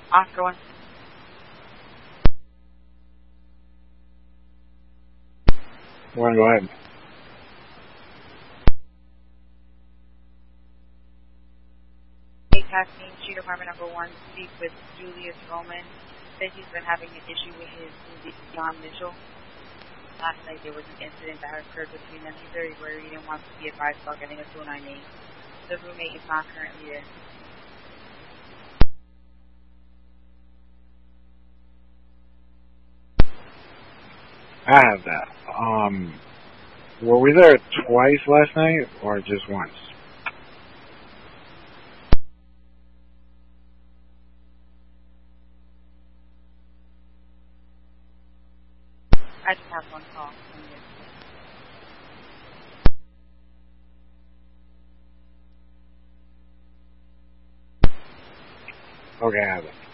Oscar 1. One, go ahead. Casting, Street Department number 1, speak with Julius Roman. Said he's been having an issue with his movie, John Mitchell. Last night there was an incident that occurred between them. He's very worried and wants to be advised about getting a 298. The roommate is not currently there. I have that. Were we there twice last night or just once? I just have one call from you. Okay, I have it.